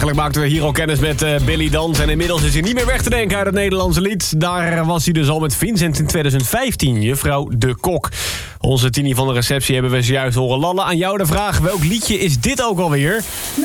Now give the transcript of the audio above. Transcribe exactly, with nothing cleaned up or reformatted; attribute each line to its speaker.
Speaker 1: Eigenlijk maakten we hier al kennis met uh, Billy Dans. En inmiddels is hij niet meer weg te denken uit het Nederlandse lied. Daar was hij dus al met Vincent in twintig vijftien, juffrouw De Kok. Onze Tini van de receptie hebben we zojuist horen lallen. Aan jou de vraag, welk liedje is dit ook alweer?